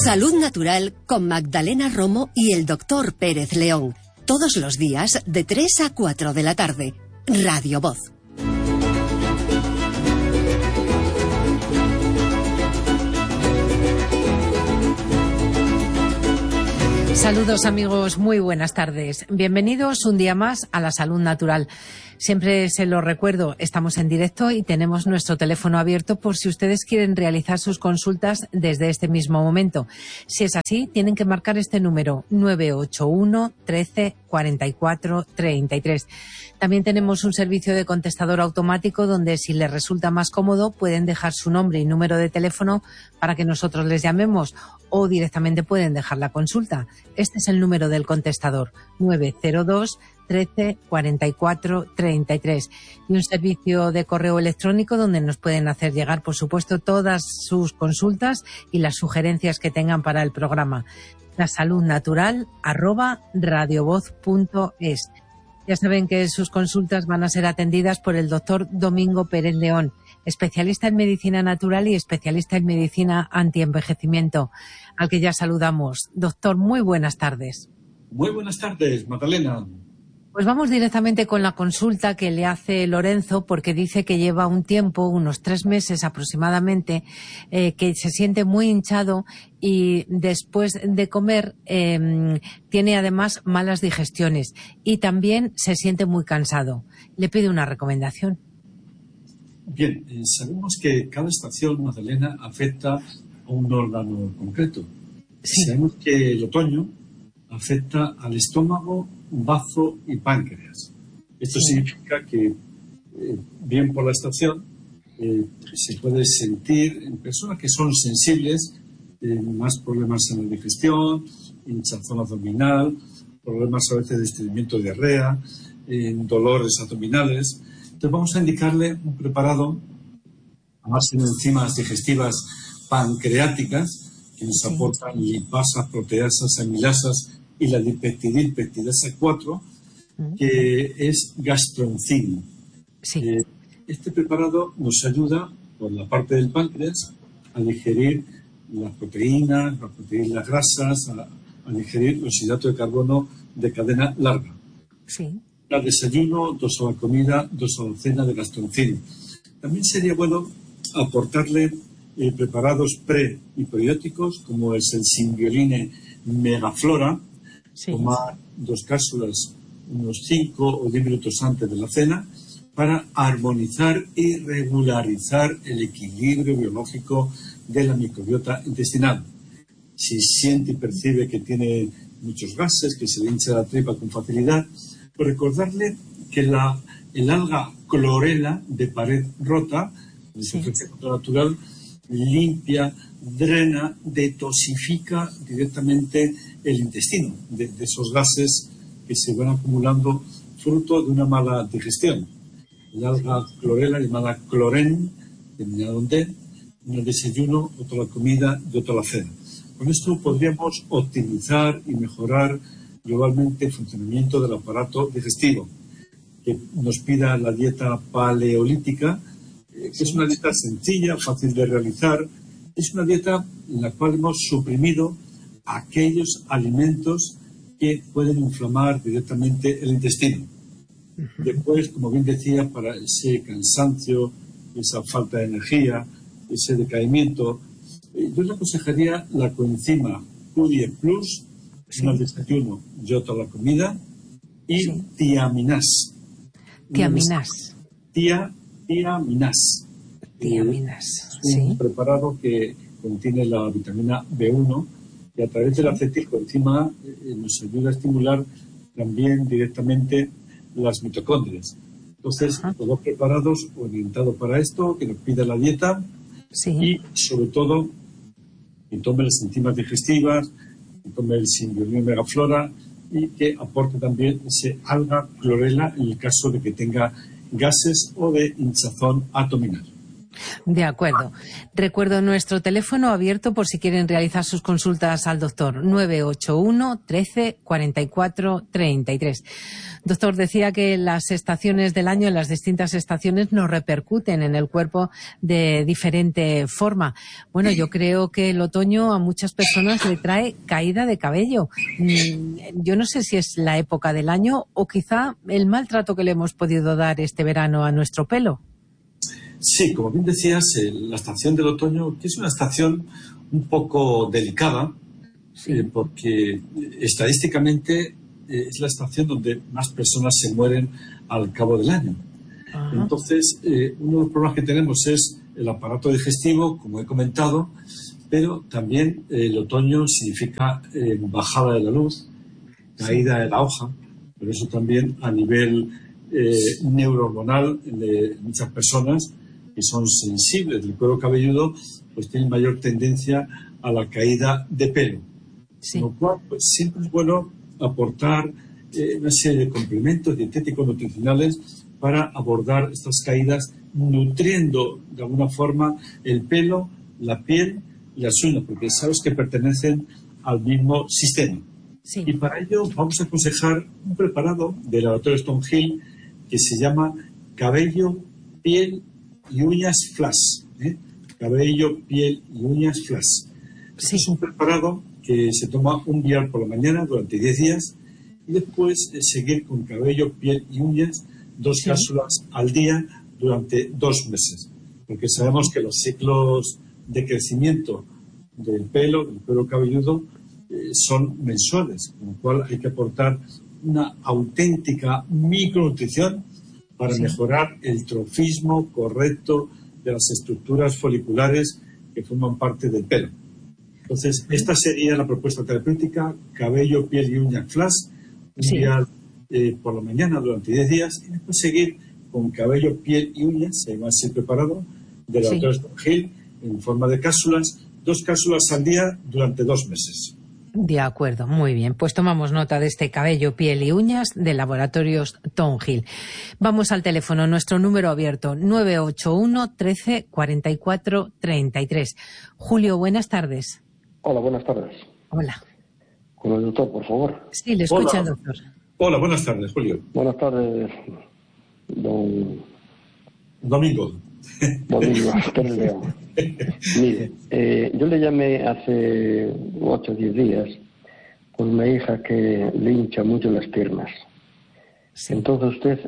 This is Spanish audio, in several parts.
Salud Natural con Magdalena Romo y el Dr. Pérez León. Todos los días de 3 a 4 de la tarde. Radio Voz. Saludos amigos, muy buenas tardes. Bienvenidos un día más a la Salud Natural. Siempre se lo recuerdo, estamos en directo y tenemos nuestro teléfono abierto por si ustedes quieren realizar sus consultas desde este mismo momento. Si es así, tienen que marcar este número 981 13 44 33. También tenemos un servicio de contestador automático donde, si les resulta más cómodo, pueden dejar su nombre y número de teléfono para que nosotros les llamemos, o directamente pueden dejar la consulta. Este es el número del contestador, 902 13 44 33, y un servicio de correo electrónico donde nos pueden hacer llegar, por supuesto, todas sus consultas y las sugerencias que tengan para el programa. lasaludnatural@radiovoz.es. Ya saben que sus consultas van a ser atendidas por el doctor Domingo Pérez León, especialista en medicina natural y especialista en medicina antienvejecimiento, al que ya saludamos. Doctor, muy buenas tardes. Muy buenas tardes, Magdalena. Pues vamos directamente con la consulta que le hace Lorenzo, porque dice que lleva un tiempo, unos 3 meses aproximadamente, que se siente muy hinchado y después de comer tiene además malas digestiones y también se siente muy cansado. Le pide una recomendación. Bien, sabemos que cada estación, Magdalena, afecta a un órgano concreto. Sí. Sabemos que el otoño afecta al estómago, bazo y páncreas. Esto significa que, bien por la estación, se puede sentir en personas que son sensibles más problemas en la digestión, hinchazón abdominal, problemas a veces de estreñimiento, diarrea, dolores abdominales. Entonces vamos a indicarle un preparado a base de enzimas digestivas pancreáticas que nos aportan lipasas, proteasas, amilasas y la dipeptidilpeptidasa 4, que es gastroncin. Sí. Este preparado nos ayuda, por la parte del páncreas, a digerir las proteínas, las grasas, a digerir los hidratos de carbono de cadena larga. Sí. Al desayuno, 2 a la comida, 2 a la cena de gastroncin. También sería bueno aportarle preparados pre y probióticos, como es el Symbioline Megaflora. Tomar 2 cápsulas unos 5 o 10 minutos antes de la cena para armonizar y regularizar el equilibrio biológico de la microbiota intestinal. Si siente y percibe que tiene muchos gases, que se le hincha la tripa con facilidad, pues recordarle que el alga clorela de pared rota, de su efecto natural, limpia, drena, detoxifica directamente el intestino de esos gases que se van acumulando fruto de una mala digestión. El alga clorela, llamada cloren, terminado en D, uno al desayuno, otro a la comida y otro a la cena. Con esto podríamos optimizar y mejorar globalmente el funcionamiento del aparato digestivo, que nos pida la dieta paleolítica, que es una dieta sencilla, fácil de realizar. Es una dieta en la cual hemos suprimido aquellos alimentos que pueden inflamar directamente el intestino. Después, como bien decía, para ese cansancio, esa falta de energía, ese decaimiento, yo le aconsejaría la coenzima Q10 Plus, uno al desayuno y otro a la comida, y tiaminás. Tiaminás. Tiaminás. Tiaminás. Un preparado que contiene la vitamina B1 y a través de la acetilcoenzima A nos ayuda a estimular también directamente las mitocondrias. Entonces, todos preparados, orientados para esto, que nos pida la dieta y, sobre todo, que tome las enzimas digestivas, que tome el Symbioline Megaflora y que aporte también ese alga clorela en el caso de que tenga gases o de hinchazón abdominal. De acuerdo. Recuerdo nuestro teléfono abierto por si quieren realizar sus consultas al doctor, 981 13 44 33. Doctor, decía que las estaciones del año, las distintas estaciones, nos repercuten en el cuerpo de diferente forma. Bueno, yo creo que el otoño a muchas personas le trae caída de cabello. Yo no sé si es la época del año o quizá el maltrato que le hemos podido dar este verano a nuestro pelo. Sí, como bien decías, la estación del otoño, que es una estación un poco delicada, porque estadísticamente es la estación donde más personas se mueren al cabo del año. Ajá. Entonces, uno de los problemas que tenemos es el aparato digestivo, como he comentado, pero también el otoño significa bajada de la luz, caída de la hoja, pero eso también a nivel neurohormonal de muchas personas que son sensibles del cuero cabelludo, pues tienen mayor tendencia a la caída de pelo. Sí. Con lo cual, pues siempre es bueno aportar una serie de complementos dietéticos nutricionales para abordar estas caídas, nutriendo de alguna forma el pelo, la piel y las uñas, porque sabes que pertenecen al mismo sistema. Sí. Y para ello vamos a aconsejar un preparado del laboratorio Stonehill que se llama cabello, piel y uñas flash. Cabello, piel y uñas flash. Sí. Es un preparado que se toma un vial por la mañana durante 10 días y después seguir con cabello, piel y uñas 2 cápsulas al día durante 2 meses. Porque sabemos que los ciclos de crecimiento del pelo, del cuero cabelludo, son mensuales, con lo cual hay que aportar una auténtica micronutrición para mejorar el trofismo correcto de las estructuras foliculares que forman parte del pelo. Entonces, esta sería la propuesta terapéutica: cabello, piel y uñas flash, un día por la mañana durante 10 días, y después seguir con cabello, piel y uñas, además así preparado, de la doctora Stonehill, en forma de cápsulas, 2 cápsulas al día durante 2 meses. De acuerdo, muy bien. Pues tomamos nota de este cabello, piel y uñas de Laboratorios Stonehill. Vamos al teléfono, nuestro número abierto, 981 13 44 33. Julio, buenas tardes. Hola, buenas tardes. Hola. Con el doctor, por favor. Sí, le escucha el doctor. Hola, buenas tardes, Julio. Buenas tardes, don... Domingo. Doctor León. Mire, yo le llamé hace 8 o 10 días con una hija que le hincha mucho las piernas. Sí. Entonces usted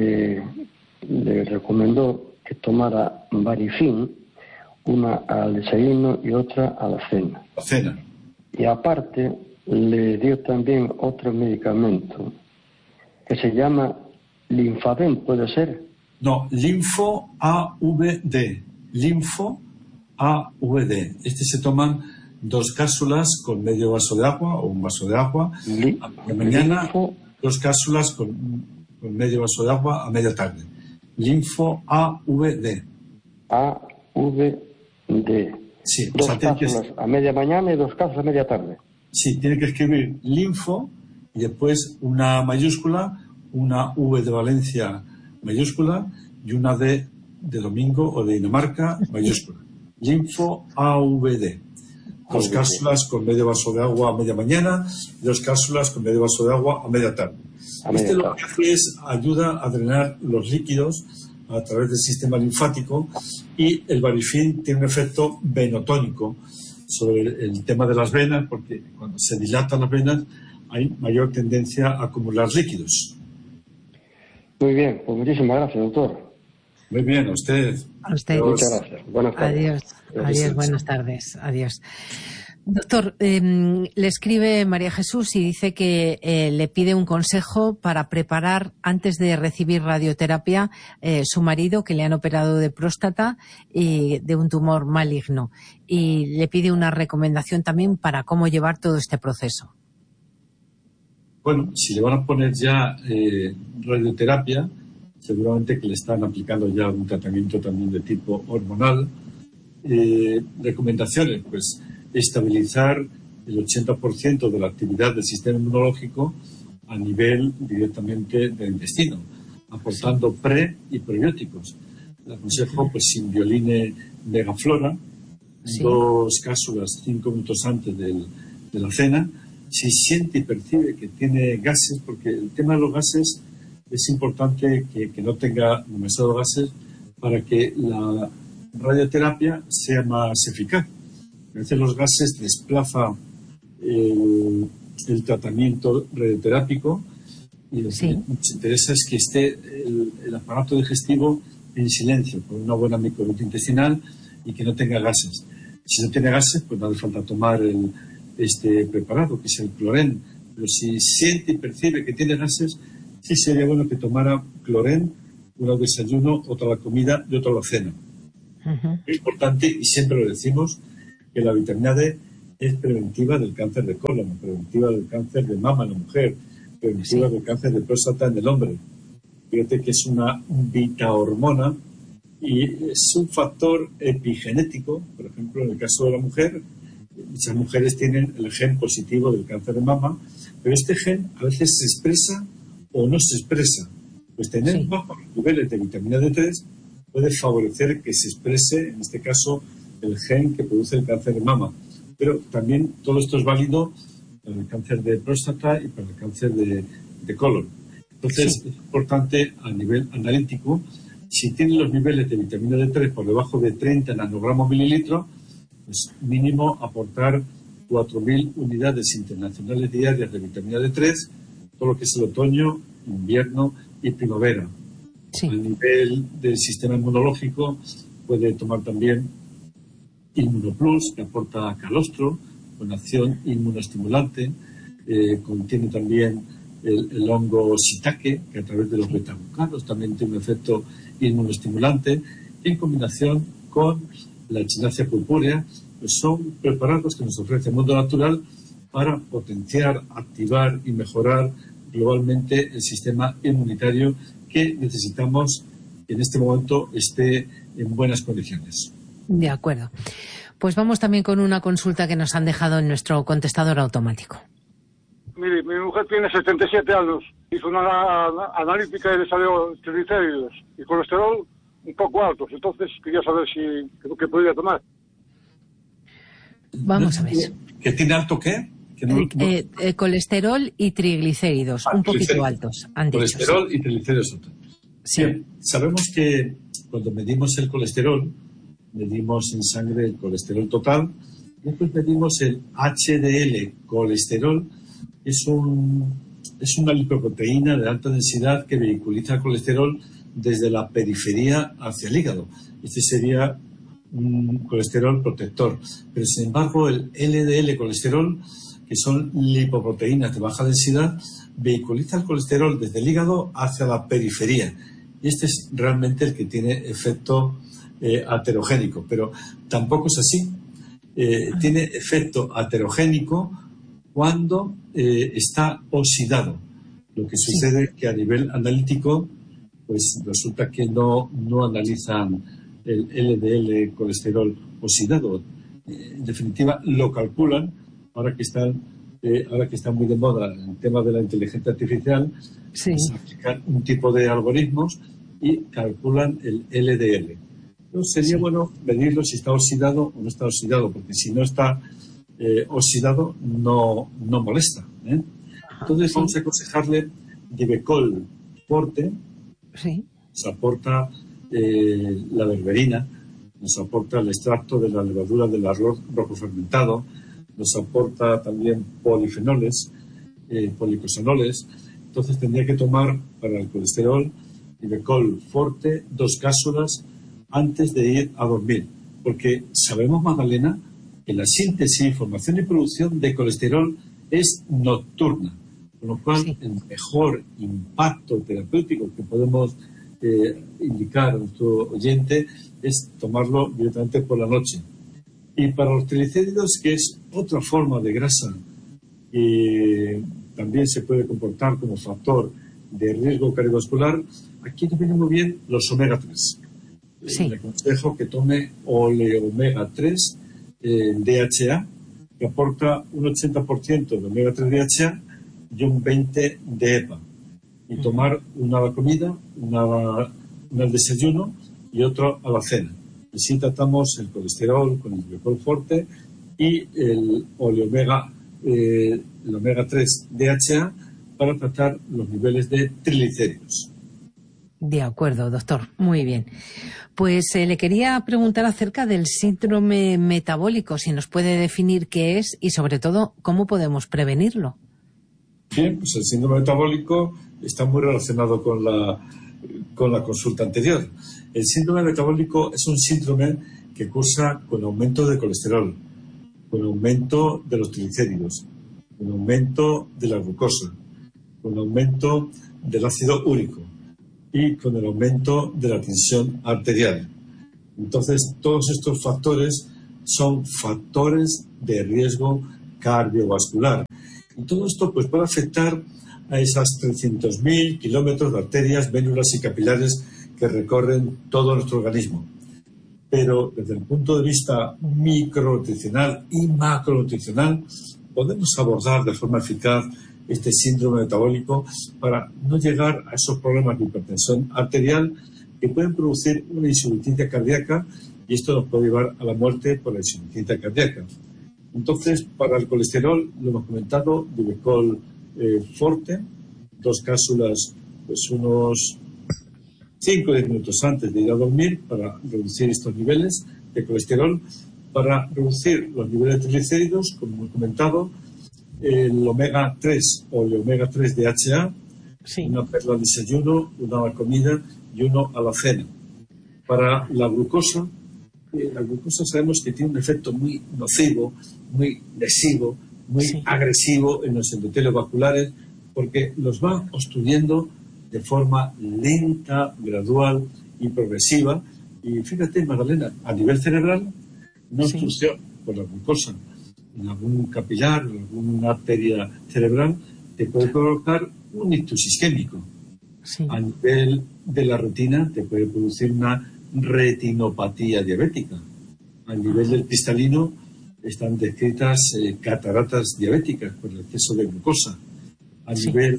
le recomendó que tomara Varifin, una al desayuno y otra a la cena. La cena. Y aparte le dio también otro medicamento que se llama Linfaden, ¿puede ser? No, Linfo AVD. Linfo AVD. Se toman 2 cápsulas con medio vaso de agua o un vaso de agua a la mañana, 2 cápsulas con medio vaso de agua a media tarde. Linfo AVD. AVD. Sí, 2 cápsulas a media mañana y 2 cápsulas a media tarde. Sí, tiene que escribir linfo y después una mayúscula, una V de Valencia mayúscula y una D de Domingo o de Dinamarca mayúscula. Linfo AVD. 2 cápsulas con medio vaso de agua a media mañana y 2 cápsulas con medio vaso de agua a media tarde. Lo que hace es ayuda a drenar los líquidos a través del sistema linfático, y el Varifin tiene un efecto venotónico sobre el tema de las venas, porque cuando se dilatan las venas hay mayor tendencia a acumular líquidos. Muy bien, pues muchísimas gracias, doctor. Muy bien, a usted. A usted. Muchas gracias. Buenas tardes. Adiós. Adiós, buenas tardes. Adiós. Doctor, le escribe María Jesús y dice que le pide un consejo para preparar, antes de recibir radioterapia, su marido, que le han operado de próstata y de un tumor maligno. Y le pide una recomendación también para cómo llevar todo este proceso. Bueno, si le van a poner ya radioterapia, seguramente que le están aplicando ya un tratamiento también de tipo hormonal. Recomendaciones, pues estabilizar el 80% de la actividad del sistema inmunológico a nivel directamente del intestino, aportando pre y probióticos. le aconsejo pues Simbioline Megaflora, 2 cápsulas 5 minutos antes de la cena. Si siente y percibe que tiene gases, porque el tema de los gases es importante que no tenga demasiados gases para que la radioterapia sea más eficaz. A veces los gases desplazan el tratamiento radioterápico y lo que nos interesa es que esté el aparato digestivo en silencio, con una buena microbiota intestinal y que no tenga gases. Si no tiene gases, pues no hace falta tomar este preparado, que es el Cloren. Pero si siente y percibe que tiene gases, sí sería bueno que tomara Cloren, uno al desayuno, otro a la comida y otro a la cena. Es importante, y siempre lo decimos, que la vitamina D es preventiva del cáncer de colon, preventiva del cáncer de mama en la mujer, preventiva del cáncer de próstata en el hombre. Fíjate que es una vitahormona y es un factor epigenético. Por ejemplo, en el caso de la mujer, muchas mujeres tienen el gen positivo del cáncer de mama, pero este gen a veces se expresa o no se expresa. Pues tener bajos niveles de vitamina D3 puede favorecer que se exprese, en este caso, el gen que produce el cáncer de mama. Pero también todo esto es válido para el cáncer de próstata y para el cáncer de colon. Entonces, es importante a nivel analítico, si tienen los niveles de vitamina D3 por debajo de 30 nanogramos mililitro, pues mínimo aportar 4.000 unidades internacionales diarias de vitamina D3, todo lo que es el otoño, invierno y primavera. A nivel del sistema inmunológico, puede tomar también Inmunoplus, que aporta calostro, con acción inmunoestimulante. Contiene también el hongo shiitake, que a través de los beta-glucanos también tiene un efecto inmunoestimulante, y en combinación con la echinacea purpúrea, pues son preparados que nos ofrece el mundo natural para potenciar, activar y mejorar globalmente el sistema inmunitario que necesitamos que en este momento esté en buenas condiciones. De acuerdo. Pues vamos también con una consulta que nos han dejado en nuestro contestador automático. Mire, mi mujer tiene 77 años, hizo una analítica y le salió triglicéridos y colesterol un poco altos, entonces quería saber qué podría tomar. Vamos a ver. ¿Que tiene alto qué? Colesterol y triglicéridos, un poquito altos. Colesterol y triglicéridos altos. Sí. Bien, sabemos que cuando medimos el colesterol, medimos en sangre el colesterol total, y después medimos el HDL colesterol. Es una lipoproteína de alta densidad que vehiculiza el colesterol desde la periferia hacia el hígado. Este sería un colesterol protector. Pero, sin embargo, el LDL colesterol, que son lipoproteínas de baja densidad, vehiculiza el colesterol desde el hígado hacia la periferia. Y este es realmente el que tiene efecto aterogénico. Pero tampoco es así. Tiene efecto aterogénico cuando está oxidado. Lo que sucede es que a nivel analítico, pues resulta que no analizan el LDL colesterol oxidado. En definitiva, lo calculan, ahora que está muy de moda el tema de la inteligencia artificial, pues aplican un tipo de algoritmos y calculan el LDL. Entonces sería bueno medirlo si está oxidado o no está oxidado, porque si no está oxidado no molesta. Entonces vamos a aconsejarle Divecol Forte. Nos aporta la berberina, nos aporta el extracto de la levadura del arroz rojo fermentado, nos aporta también polifenoles, policosanoles. Entonces tendría que tomar para el colesterol Divecol Forte 2 cápsulas antes de ir a dormir, porque sabemos, Magdalena, que la síntesis, formación y producción de colesterol es nocturna, con lo cual el mejor impacto terapéutico que podemos indicar a nuestro oyente es tomarlo directamente por la noche. Y para los triglicéridos, que es otra forma de grasa que también se puede comportar como factor de riesgo cardiovascular, aquí nos vienen muy bien los omega 3. Le aconsejo que tome oleomega 3 DHA, que aporta un 80% de omega 3 DHA y un 20% de EPA. Y tomar una a la comida, una al desayuno y otro alacena. Así tratamos el colesterol con el glicol forte y el omega 3 DHA para tratar los niveles de triglicéridos. De acuerdo, doctor. Muy bien. Pues le quería preguntar acerca del síndrome metabólico, si nos puede definir qué es y, sobre todo, cómo podemos prevenirlo. Bien, pues el síndrome metabólico está muy relacionado con la consulta anterior. El síndrome metabólico es un síndrome que cursa con aumento de colesterol, con aumento de los triglicéridos, con aumento de la glucosa, con aumento del ácido úrico y con el aumento de la tensión arterial. Entonces, todos estos factores son factores de riesgo cardiovascular. Y todo esto pues, puede afectar a esas 300.000 kilómetros de arterias, vénulas y capilares que recorren todo nuestro organismo. Pero desde el punto de vista micronutricional y macronutricional, podemos abordar de forma eficaz este síndrome metabólico para no llegar a esos problemas de hipertensión arterial que pueden producir una insuficiencia cardíaca, y esto nos puede llevar a la muerte por la insuficiencia cardíaca. Entonces, para el colesterol, lo hemos comentado, Divecol Forte, 2 cápsulas, pues unos 5 o 10 minutos antes de ir a dormir para reducir estos niveles de colesterol, para reducir los niveles de triglicéridos, como hemos comentado, el omega 3 o el omega 3 DHA, sí, una perla al desayuno, una a la comida y uno a la cena. Para la glucosa sabemos que tiene un efecto muy nocivo, muy lesivo, muy agresivo en los endotelios vasculares, porque los va obstruyendo de forma lenta, gradual y progresiva. Y fíjate, Magdalena, a nivel cerebral, una obstrucción por la glucosa en algún capilar, en alguna arteria cerebral, te puede provocar un ictus isquémico. A nivel de la retina, te puede producir una retinopatía diabética. A nivel del cristalino, están descritas cataratas diabéticas por el exceso de glucosa. A nivel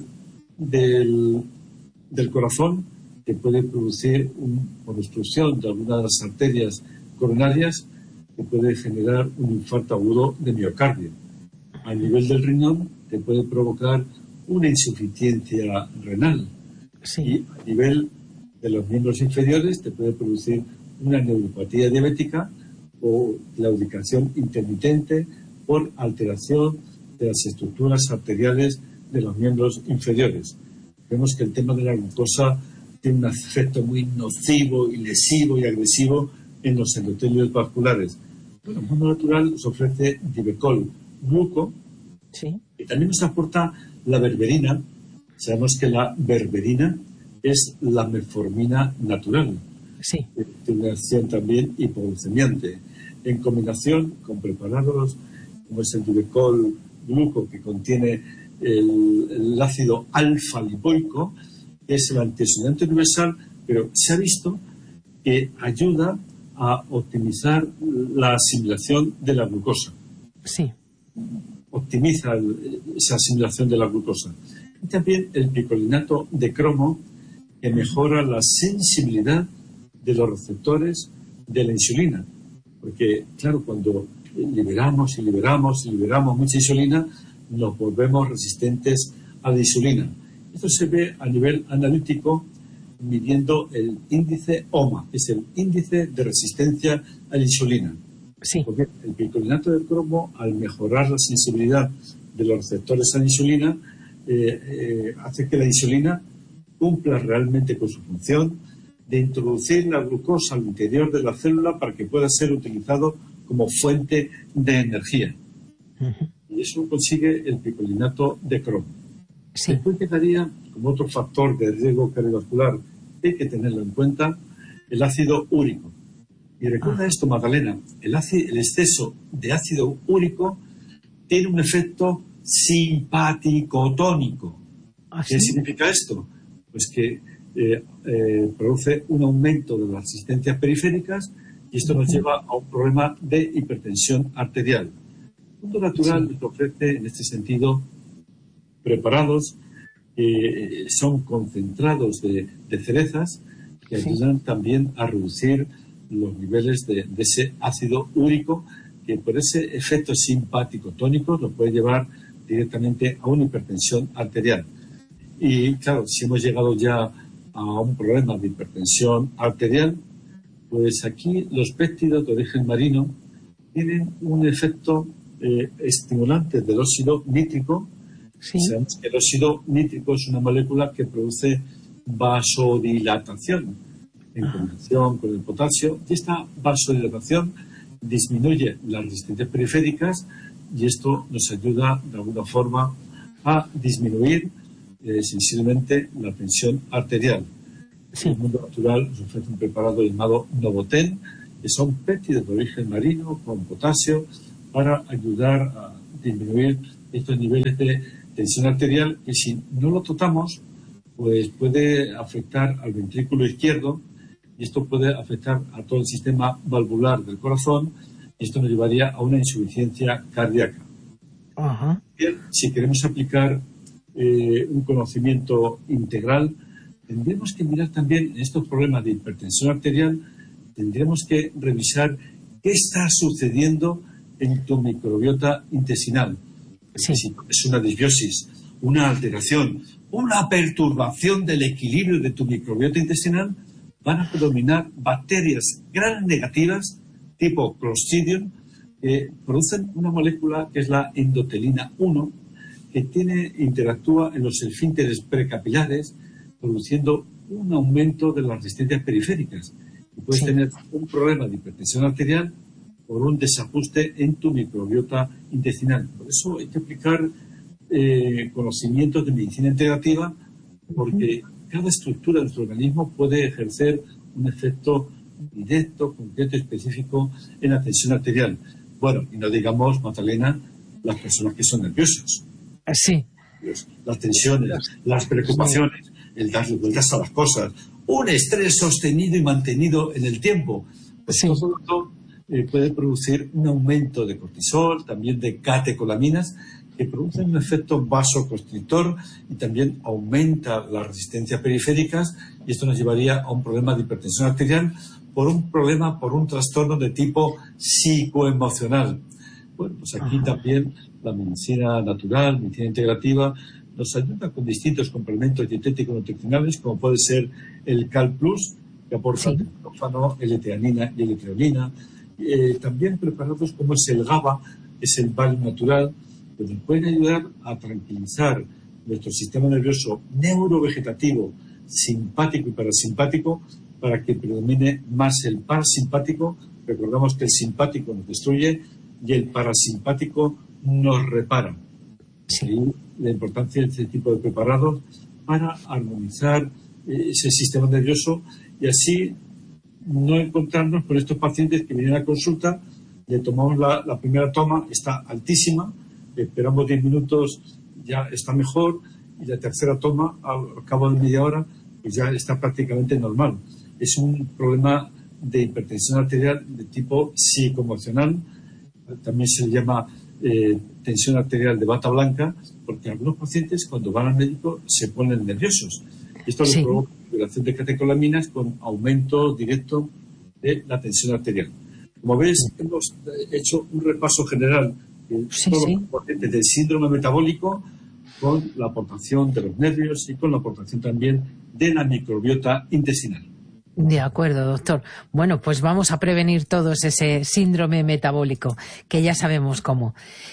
del corazón, te puede producir por obstrucción de alguna de las arterias coronarias, te puede generar un infarto agudo de miocardio. A nivel del riñón, te puede provocar una insuficiencia renal. Y a nivel de los miembros inferiores, te puede producir una neuropatía diabética o claudicación intermitente por alteración de las estructuras arteriales de los miembros inferiores. Vemos que el tema de la glucosa tiene un efecto muy nocivo y lesivo y agresivo en los endotelios vasculares. Bueno, el mundo natural nos ofrece Divecol Gluco, y también nos aporta la berberina. Sabemos que la berberina es la metformina natural. Tiene una acción también hipoglucemiante. En combinación con preparados como es el Divecol Gluco, que contiene el ácido alfa-lipoico, que es el antioxidante universal, pero se ha visto que ayuda a optimizar la asimilación de la glucosa. Optimiza esa asimilación de la glucosa. Y también el picolinato de cromo, que mejora la sensibilidad de los receptores de la insulina. Porque, claro, cuando liberamos mucha insulina, nos volvemos resistentes a la insulina. Esto se ve a nivel analítico midiendo el índice OMA, es el índice de resistencia a la insulina. Porque el picolinato de cromo, al mejorar la sensibilidad de los receptores a la insulina, hace que la insulina cumpla realmente con su función de introducir la glucosa al interior de la célula para que pueda ser utilizado como fuente de energía. Y eso consigue el picolinato de cromo. Después quedaría como otro factor de riesgo cardiovascular que hay que tenerlo en cuenta, el ácido úrico. Y recuerda esto, Magdalena, el exceso de ácido úrico tiene un efecto simpático-tónico. ¿Qué significa esto? Pues que produce un aumento de las resistencias periféricas, y esto nos lleva a un problema de hipertensión arterial. El mundo natural nos ofrece, en este sentido, preparados que son concentrados de cerezas, que ayudan también a reducir los niveles de ese ácido úrico, que por ese efecto simpático tónico nos puede llevar directamente a una hipertensión arterial. Y claro, si hemos llegado ya a un problema de hipertensión arterial, pues aquí los péptidos de origen marino tienen un efecto estimulante del óxido nítrico. Sí. Sabemos que el óxido nítrico es una molécula que produce vasodilatación en combinación con el potasio, y esta vasodilatación disminuye las resistencias periféricas, y esto nos ayuda de alguna forma a disminuir sensiblemente la tensión arterial. Sí. El mundo natural nos ofrece un preparado llamado Novoten, que son péptidos de origen marino con potasio para ayudar a disminuir estos niveles de tensión arterial, que si no lo tratamos, pues puede afectar al ventrículo izquierdo, y esto puede afectar a todo el sistema valvular del corazón, y esto nos llevaría a una insuficiencia cardíaca. Ajá. Bien, si queremos aplicar un conocimiento integral, tendremos que mirar también en estos problemas de hipertensión arterial, tendremos que revisar qué está sucediendo en tu microbiota intestinal. Sí. Si es una disbiosis, una alteración, una perturbación del equilibrio de tu microbiota intestinal, van a predominar bacterias gram negativas tipo Clostridium, que producen una molécula que es la endotelina 1, que interactúa en los esfínteres precapilares, produciendo un aumento de las resistencias periféricas. Y puedes tener un problema de hipertensión arterial por un desajuste en tu microbiota intestinal. Por eso hay que aplicar conocimientos de medicina integrativa, porque cada estructura de nuestro organismo puede ejercer un efecto directo, concreto y específico en la tensión arterial. Bueno, y no digamos, Magdalena, las personas que son nerviosas. Sí. Las tensiones, las preocupaciones, el darle vueltas a las cosas, un estrés sostenido y mantenido en el tiempo. Pues todo esto puede producir un aumento de cortisol, también de catecolaminas, que producen un efecto vasoconstrictor y también aumenta las resistencias periféricas, y esto nos llevaría a un problema de hipertensión arterial por un trastorno de tipo psicoemocional. Bueno, pues aquí también la medicina natural, medicina integrativa, nos ayuda con distintos complementos dietéticos nutricionales, como puede ser el Cal Plus, que aporta triptófano, L-teanina y L-treonina. También preparados como es el GABA, que es el Valium natural, que nos pueden ayudar a tranquilizar nuestro sistema nervioso neurovegetativo, simpático y parasimpático, para que predomine más el parasimpático. Recordamos que el simpático nos destruye y el parasimpático nos repara. Sí. Y la importancia de este tipo de preparados para armonizar ese sistema nervioso, y así no encontrarnos con estos pacientes que vienen a consulta, le tomamos la primera toma, está altísima, esperamos 10 minutos, ya está mejor, y la tercera toma, al cabo de media hora, pues ya está prácticamente normal. Es un problema de hipertensión arterial de tipo psicoemocional, también se le llama tensión arterial de bata blanca, porque algunos pacientes cuando van al médico se ponen nerviosos. Esto les provoca liberación de catecolaminas con aumento directo de la tensión arterial. Como ves, hemos hecho un repaso general de todos los componentes del síndrome metabólico, con la aportación de los nervios y con la aportación también de la microbiota intestinal. De acuerdo, doctor. Bueno, pues vamos a prevenir todos ese síndrome metabólico, que ya sabemos cómo.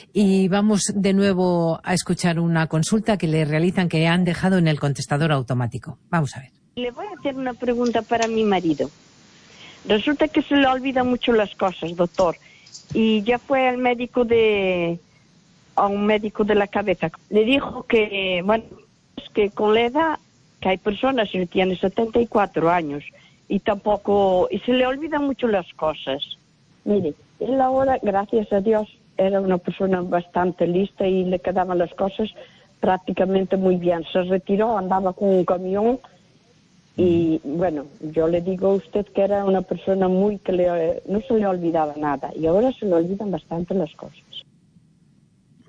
Y vamos de nuevo a escuchar una consulta que le realizan, que han dejado en el contestador automático. Vamos a ver. Le voy a hacer una pregunta para mi marido. Resulta que se le olvidan mucho las cosas, doctor. Y ya fue al médico a un médico de la cabeza. Le dijo que, bueno, es que con la edad, que hay personas que tienen 74 años, y se le olvidan mucho las cosas. Mire, él ahora, gracias a Dios, era una persona bastante lista y le quedaban las cosas prácticamente muy bien. Se retiró, andaba con un camión y, bueno, yo le digo a usted que era una persona no se le olvidaba nada, y ahora se le olvidan bastante las cosas.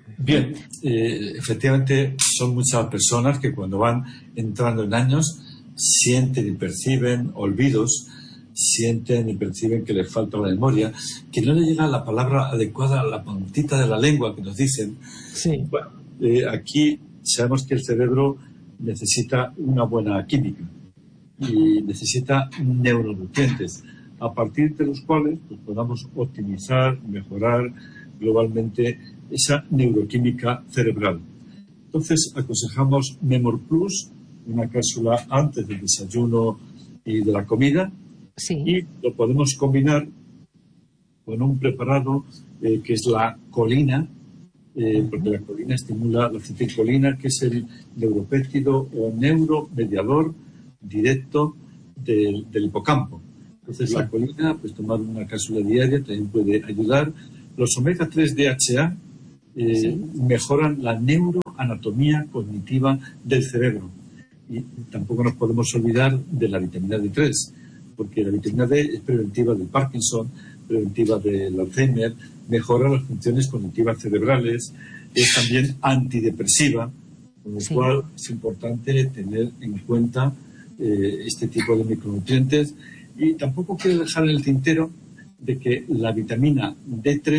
Bien, efectivamente son muchas personas que cuando van entrando en años sienten y perciben olvidos, sienten y perciben que les falta la memoria, que no le llega la palabra adecuada a la puntita de la lengua que nos dicen. Sí. Bueno, aquí sabemos que el cerebro necesita una buena química y necesita neuronutrientes, a partir de los cuales pues, podamos optimizar, mejorar globalmente esa neuroquímica cerebral. Entonces aconsejamos Memor Plus, una cápsula antes del desayuno y de la comida, Sí. y lo podemos combinar con un preparado que es la colina, porque la colina estimula la acetilcolina, que es el neuropéptido o neuromediador directo del hipocampo. Entonces, la colina, pues tomar una cápsula diaria también puede ayudar. Los omega 3 DHA mejoran la neuroanatomía cognitiva del cerebro. Y tampoco nos podemos olvidar de la vitamina D3, porque la vitamina D es preventiva del Parkinson, preventiva del Alzheimer, mejora las funciones cognitivas cerebrales, es también antidepresiva, con lo cual es importante tener en cuenta este tipo de micronutrientes. Y tampoco quiero dejar en el tintero de que la vitamina D3,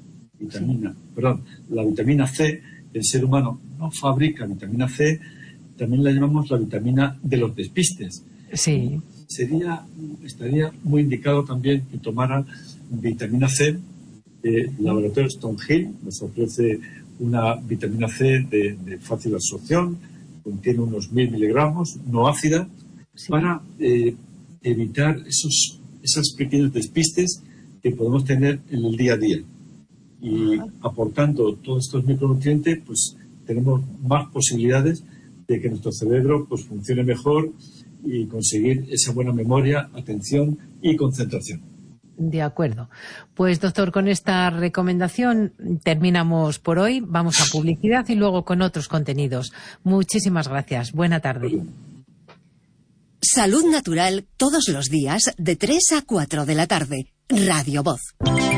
la vitamina C, el ser humano no fabrica vitamina C, también la llamamos la vitamina de los despistes. Sí. Estaría muy indicado también que tomara vitamina C. El laboratorio Stonehill nos ofrece una vitamina C de fácil absorción, contiene unos 1000 miligramos, no ácida, para evitar esos pequeños despistes que podemos tener en el día a día. Y aportando todos estos micronutrientes, pues tenemos más posibilidades de que nuestro cerebro pues funcione mejor y conseguir esa buena memoria, atención y concentración. De acuerdo. Pues, doctor, con esta recomendación terminamos por hoy. Vamos a publicidad y luego con otros contenidos. Muchísimas gracias. Buena tarde. Salud Natural todos los días de 3 a 4 de la tarde. Radio Voz.